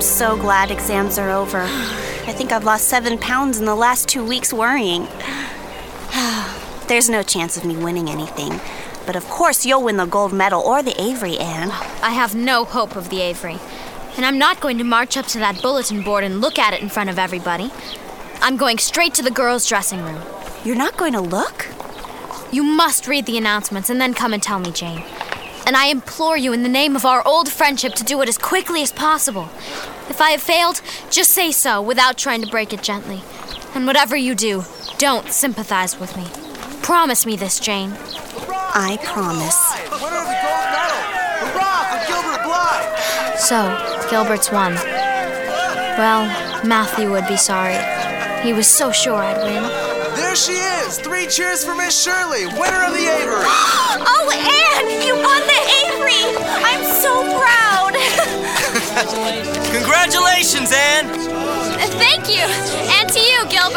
so glad exams are over. I think I've lost 7 pounds in the last 2 weeks worrying. There's no chance of me winning anything. But of course you'll win the gold medal or the Avery, Anne. I have no hope of the Avery. And I'm not going to march up to that bulletin board and look at it in front of everybody. I'm going straight to the girls' dressing room. You're not going to look? You must read the announcements and then come and tell me, Jane. And I implore you in the name of our old friendship to do it as quickly as possible. If I have failed, just say so without trying to break it gently. And whatever you do, don't sympathize with me. Promise me this, Jane. I promise. Winner of the gold medal! Hurrah for Gilbert Blythe! So, Gilbert's won. Well, Matthew would be sorry. He was so sure I'd win. There she is! 3 cheers for Miss Shirley, winner of the Avery! Oh, Anne! You won the Avery! I'm so proud! Congratulations, Anne! Thank you! And to you, Gilbert!